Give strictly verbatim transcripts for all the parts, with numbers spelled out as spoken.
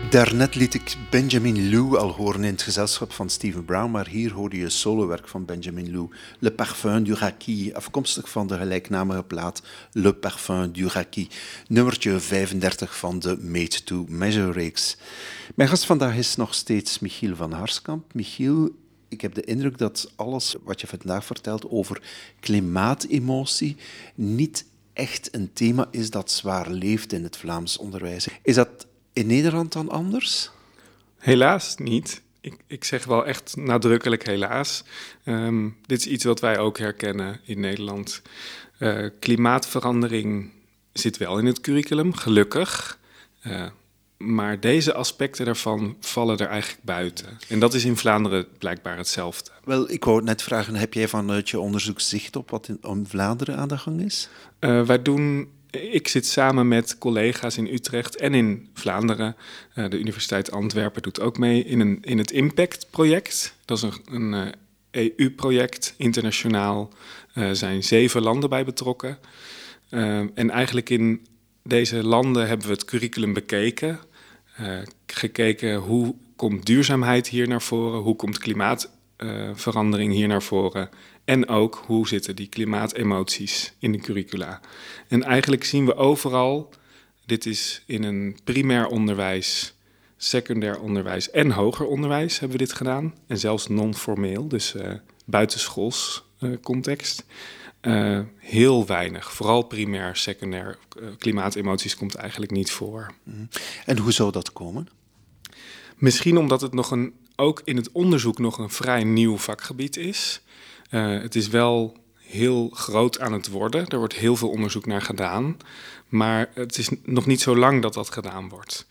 Daarnet liet ik Benjamin Lou al horen in het gezelschap van Stephen Brown, maar hier hoorde je solowerk van Benjamin Lou, Le Parfum du Raki, afkomstig van de gelijknamige plaat Le Parfum du Raki, nummertje vijfendertig van de Made to Measure reeks. Mijn gast vandaag is nog steeds Michiel van Harskamp. Michiel, ik heb de indruk dat alles wat je vandaag vertelt over klimaatemotie niet echt een thema is dat zwaar leeft in het Vlaams onderwijs. Is dat in Nederland dan anders? Helaas niet. Ik, ik zeg wel echt nadrukkelijk helaas. Um, dit is iets wat wij ook herkennen in Nederland. Uh, klimaatverandering zit wel in het curriculum, gelukkig. Uh, maar deze aspecten daarvan vallen er eigenlijk buiten. En dat is in Vlaanderen blijkbaar hetzelfde. Wel, ik wou net vragen, heb jij vanuit je onderzoek zicht op wat in, in Vlaanderen aan de gang is? Uh, wij doen... Ik zit samen met collega's in Utrecht en in Vlaanderen. Uh, de Universiteit Antwerpen doet ook mee in, een, in het Impact-project. Dat is een, een uh, E U-project, internationaal. Er uh, zijn zeven landen bij betrokken. Uh, en eigenlijk in deze landen hebben we het curriculum bekeken. Uh, gekeken hoe komt duurzaamheid hier naar voren, hoe komt klimaatverandering uh, hier naar voren. En ook hoe zitten die klimaatemoties in de curricula. En eigenlijk zien we overal, dit is in een primair onderwijs, secundair onderwijs en hoger onderwijs hebben we dit gedaan. En zelfs non-formeel, dus uh, buitenschools uh, context. Uh, heel weinig, vooral primair, secundair, uh, klimaatemoties komt eigenlijk niet voor. En hoe zou dat komen? Misschien omdat het nog een, ook in het onderzoek nog een vrij nieuw vakgebied is. Uh, het is wel heel groot aan het worden. Er wordt heel veel onderzoek naar gedaan. Maar het is nog niet zo lang dat dat gedaan wordt.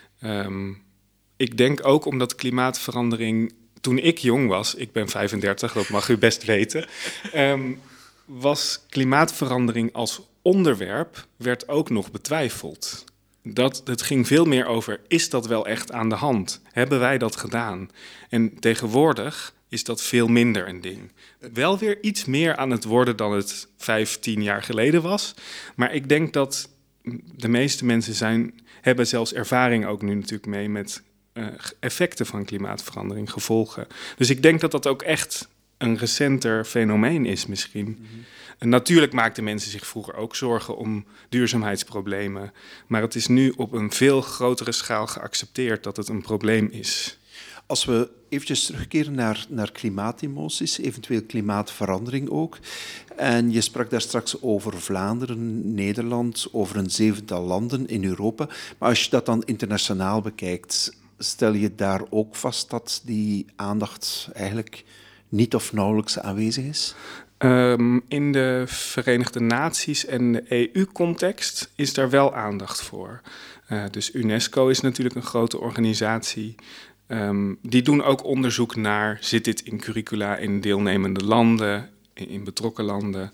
Um, ik denk ook omdat klimaatverandering... Toen ik jong was, ik ben vijfendertig, dat mag u best weten... Um, was klimaatverandering als onderwerp werd ook nog betwijfeld. Dat, het ging veel meer over, is dat wel echt aan de hand? Hebben wij dat gedaan? En tegenwoordig is dat veel minder een ding. Wel weer iets meer aan het worden dan het vijf, tien jaar geleden was. Maar ik denk dat de meeste mensen zijn, hebben zelfs ervaring ook nu natuurlijk mee met uh, effecten van klimaatverandering, gevolgen. Dus ik denk dat dat ook echt een recenter fenomeen is misschien. Mm-hmm. En natuurlijk maakten mensen zich vroeger ook zorgen om duurzaamheidsproblemen. Maar het is nu op een veel grotere schaal geaccepteerd dat het een probleem is. Als we eventjes terugkeren naar, naar klimaatemoties, eventueel klimaatverandering ook. En je sprak daar straks over Vlaanderen, Nederland, over een zevental landen in Europa. Maar als je dat dan internationaal bekijkt, stel je daar ook vast dat die aandacht eigenlijk niet of nauwelijks aanwezig is? Um, in de Verenigde Naties en de E U-context is daar wel aandacht voor. Uh, dus UNESCO is natuurlijk een grote organisatie. Um, die doen ook onderzoek naar, zit dit in curricula in deelnemende landen, in, in betrokken landen.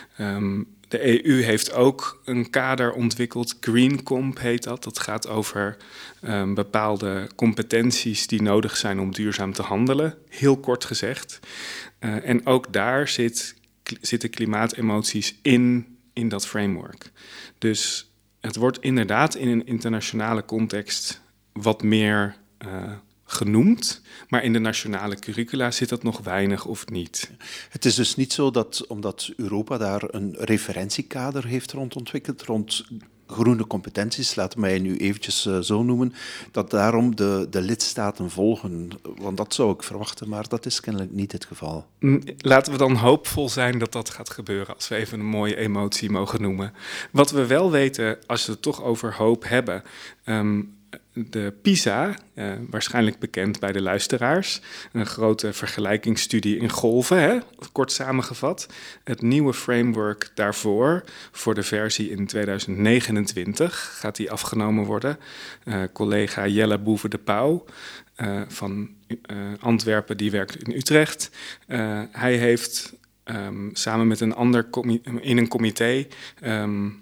Um, de E U heeft ook een kader ontwikkeld, GreenComp heet dat. Dat gaat over um, bepaalde competenties die nodig zijn om duurzaam te handelen, heel kort gezegd. Uh, en ook daar zit, k- zitten klimaatemoties in, in dat framework. Dus het wordt inderdaad in een internationale context wat meer uh, genoemd, maar in de nationale curricula zit dat nog weinig of niet. Het is dus niet zo dat, omdat Europa daar een referentiekader heeft rond ontwikkeld, rond groene competenties, laten we mij nu eventjes uh, zo noemen, dat daarom de, de lidstaten volgen. Want dat zou ik verwachten, maar dat is kennelijk niet het geval. Laten we dan hoopvol zijn dat dat gaat gebeuren, als we even een mooie emotie mogen noemen. Wat we wel weten, als we het toch over hoop hebben, um, de PISA, uh, waarschijnlijk bekend bij de luisteraars, een grote vergelijkingsstudie in golven, hè? Kort samengevat. Het nieuwe framework daarvoor, voor de versie in tweeduizend negenentwintig, gaat die afgenomen worden. Uh, collega Jelle Boeve de Pauw uh, van uh, Antwerpen, die werkt in Utrecht. Uh, hij heeft um, samen met een ander comi- in een comité Um,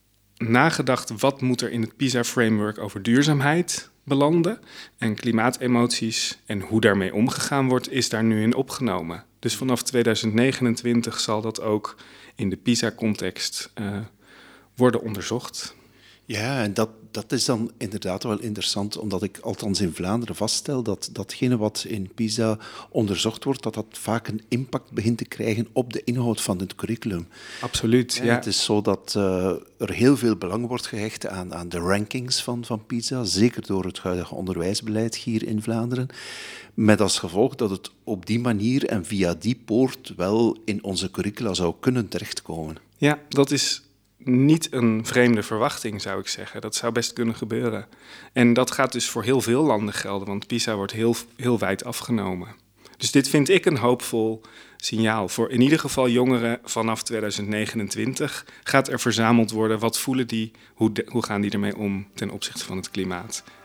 nagedacht wat moet er in het PISA-framework over duurzaamheid belanden. En klimaatemoties en hoe daarmee omgegaan wordt, is daar nu in opgenomen. Dus vanaf tweeduizend negenentwintig zal dat ook in de PISA-context uh, worden onderzocht. Ja, en dat, dat is dan inderdaad wel interessant, omdat ik althans in Vlaanderen vaststel dat datgene wat in PISA onderzocht wordt, dat dat vaak een impact begint te krijgen op de inhoud van het curriculum. Absoluut, ja. Ja, het is zo dat uh, er heel veel belang wordt gehecht aan, aan de rankings van, van PISA, zeker door het huidige onderwijsbeleid hier in Vlaanderen, met als gevolg dat het op die manier en via die poort wel in onze curricula zou kunnen terechtkomen. Ja, dat is niet een vreemde verwachting, zou ik zeggen. Dat zou best kunnen gebeuren. En dat gaat dus voor heel veel landen gelden, want PISA wordt heel, heel wijd afgenomen. Dus dit vind ik een hoopvol signaal. Voor in ieder geval jongeren vanaf tweeduizend negenentwintig gaat er verzameld worden. Wat voelen die? Hoe, de, hoe gaan die ermee om ten opzichte van het klimaat?